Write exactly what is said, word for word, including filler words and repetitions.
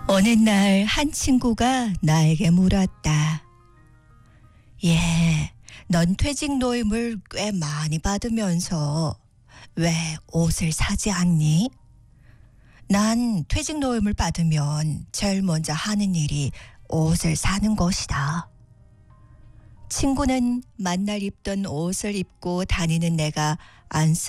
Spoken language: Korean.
어느 날 한 친구가 나에게 물었다. 예, 넌 퇴직 노임을 꽤 많이 받으면서 왜 옷을 사지 않니? 난 퇴직 노임을 받으면 제일 먼저 하는 일이 옷을 사는 것이다. 친구는 만날 입던 옷을 입고 다니는 내가 안쓰